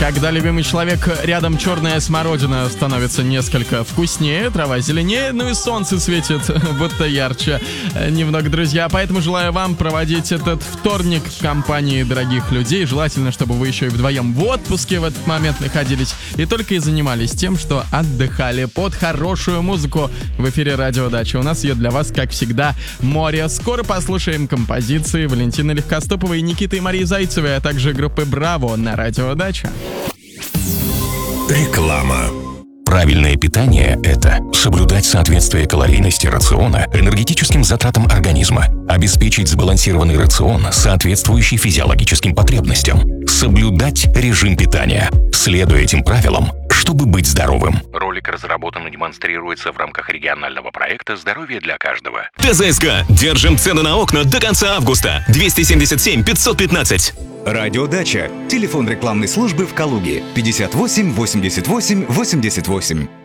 Когда любимый человек рядом, черная смородина становится несколько вкуснее, трава зеленее, ну и солнце светит будто ярче немного, друзья. Поэтому желаю вам проводить этот вторник в компании дорогих людей. Желательно, чтобы вы еще и вдвоем в отпуске в этот момент находились и только и занимались тем, что отдыхали под хорошую музыку. В эфире Радио Дача. У нас ее для вас, как всегда, море. Скоро послушаем композиции Валентины Легкоступовой, Никиты и Марии Зайцевой, а также группы «Браво» на Радио Дача. Реклама. Правильное питание – это соблюдать соответствие калорийности рациона энергетическим затратам организма, обеспечить сбалансированный рацион, соответствующий физиологическим потребностям, соблюдать режим питания, следуя этим правилам, чтобы быть здоровым. Ролик разработан и демонстрируется в рамках регионального проекта «Здоровье для каждого». ТЗСК. Держим цены на окна до конца августа. 277 515. Радио Дача. Телефон рекламной службы в Калуге 58 88 88.